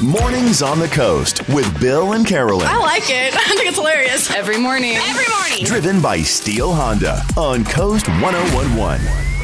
Mornings on the Coast with Bill and Carolyn. I like it. I think it's hilarious. Every morning. Driven by Steel Honda on Coast 1011.